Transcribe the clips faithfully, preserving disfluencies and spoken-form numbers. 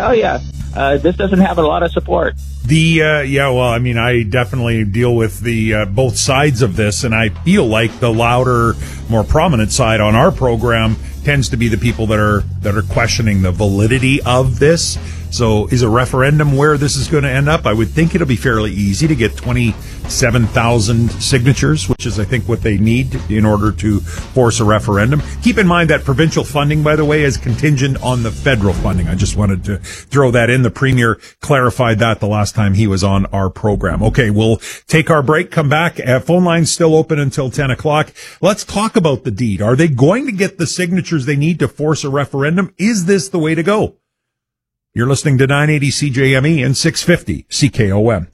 tell you, uh, this doesn't have a lot of support. The uh, yeah, well, I mean, I definitely deal with the uh, both sides of this, and I feel like the louder, more prominent side on our program tends to be the people that are that are questioning the validity of this. So, is a referendum where this is going to end up? I would think it'll be fairly easy to get twenty-seven thousand signatures, which is, I think, what they need in order to force a referendum. Keep in mind that provincial funding, by the way, is contingent on the federal funding. I just wanted to throw that in. The Premier clarified that the last time he was on our program. Okay, we'll take our break, come back. Uh, phone line's still open until ten o'clock. Let's talk about the deed. Are they going to get the signatures they need to force a referendum? Is this the way to go? You're listening to nine eighty C J M E and six fifty C K O M.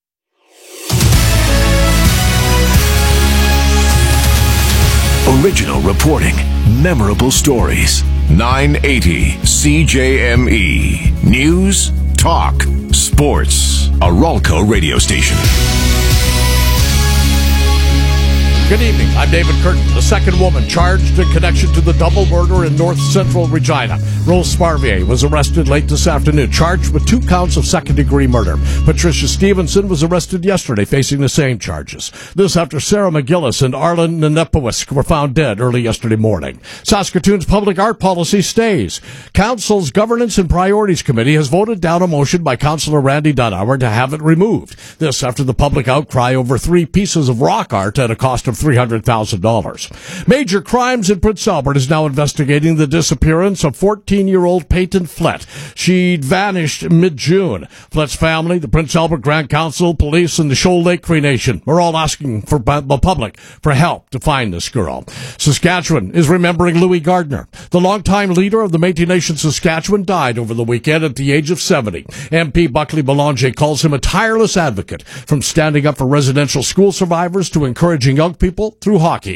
Original reporting, memorable stories. nine eighty C J M E. News, talk, sports. A Ralco radio station. Good evening. I'm David Curtin. The second woman charged in connection to the double murder in North Central Regina. Rose Sparvier was arrested late this afternoon, charged with two counts of second-degree murder. Patricia Stevenson was arrested yesterday, facing the same charges. This after Sarah McGillis and Arlen Nenepowisk were found dead early yesterday morning. Saskatoon's public art policy stays. Council's Governance and Priorities Committee has voted down a motion by Councillor Randy Dunauer to have it removed. This after the public outcry over three pieces of rock art at a cost of three hundred thousand dollars. Major Crimes in Prince Albert is now investigating the disappearance of fourteen-year-old Peyton Flett. She'd vanished mid-June. Flett's family, the Prince Albert Grand Council, police, and the Shoal Lake Cree Nation are all asking for the public for help to find this girl. Saskatchewan is remembering Louis Gardner. The longtime leader of the Métis Nation Saskatchewan died over the weekend at the age of seventy. M P Buckley Belanger calls him a tireless advocate, from standing up for residential school survivors to encouraging young people through hockey.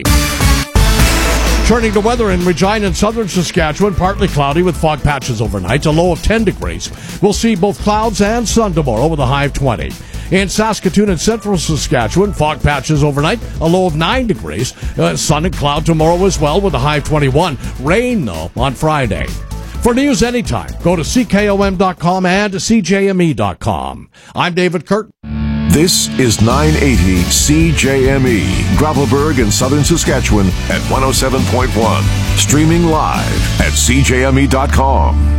Turning to weather in Regina and southern Saskatchewan, partly cloudy with fog patches overnight, a low of ten degrees. We'll see both clouds and sun tomorrow with a high of twenty. In Saskatoon and central Saskatchewan, fog patches overnight, a low of nine degrees. Uh, sun and cloud tomorrow as well with a high of twenty-one. Rain, though, on Friday. For news anytime, go to C K O M dot com and C J M E dot com. I'm David Curtin. This is nine eighty C J M E, Gravelburg in southern Saskatchewan at one oh seven point one. Streaming live at C J M E dot com.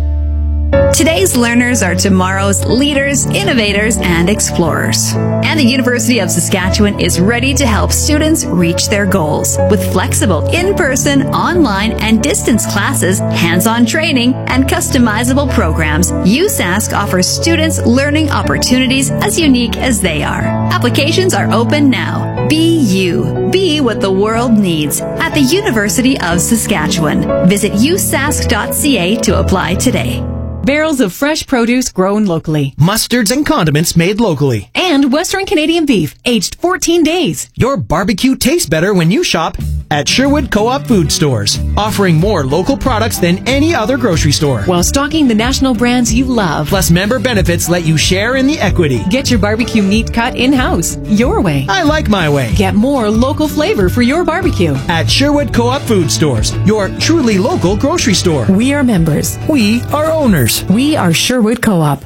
Today's learners are tomorrow's leaders, innovators, and explorers. And the University of Saskatchewan is ready to help students reach their goals. With flexible in-person, online, and distance classes, hands-on training, and customizable programs, U S A S C offers students learning opportunities as unique as they are. Applications are open now. Be you. Be what the world needs at the University of Saskatchewan. Visit u sask dot c a to apply today. Barrels of fresh produce grown locally. Mustards and condiments made locally. And Western Canadian beef, aged fourteen days. Your barbecue tastes better when you shop at Sherwood Co-op Food Stores, offering more local products than any other grocery store. While stocking the national brands you love. Plus, member benefits let you share in the equity. Get your barbecue meat cut in-house, your way. I like my way. Get more local flavor for your barbecue. At Sherwood Co-op Food Stores, your truly local grocery store. We are members. We are owners. We are Sherwood Co-op.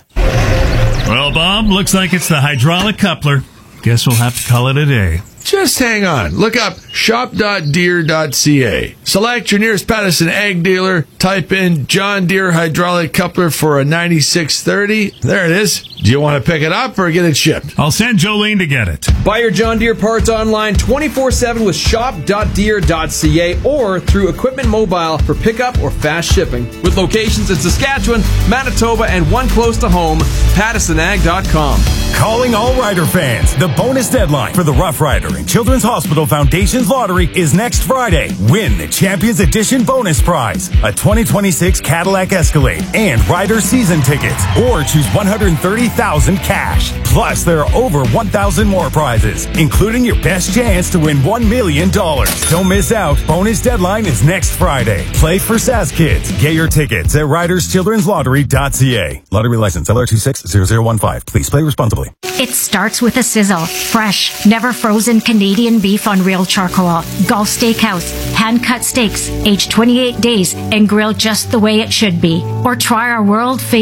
Well, Bob, looks like it's the hydraulic coupler. Guess we'll have to call it a day. Just hang on. Look up shop dot deere dot c a. Select your nearest Patterson Ag dealer. Type in John Deere hydraulic coupler for a ninety-six thirty. There it is. Do you want to pick it up or get it shipped? I'll send Jolene to get it. Buy your John Deere parts online twenty-four seven with shop dot deere dot c a or through Equipment Mobile for pickup or fast shipping. With locations in Saskatchewan, Manitoba, and one close to home, Patterson Ag dot com. Calling all Rider fans. The bonus deadline for the Rough Rider and Children's Hospital Foundation's lottery is next Friday. Win the Champions Edition bonus prize, a twenty twenty-six Cadillac Escalade and Rider season tickets, or choose one hundred thirty thousand dollars cash. Plus, there are over one thousand more prizes, including your best chance to win one million dollars. Don't miss out. Bonus deadline is next Friday. Play for Sask Kids. Get your tickets at riders children's lottery dot c a. Lottery license L R two six zero zero one five. Please play responsibly. It starts with a sizzle. Fresh, never frozen Canadian beef on real charcoal. Gulf Steakhouse. Hand-cut steaks, aged twenty-eight days and grilled just the way it should be. Or try our world famous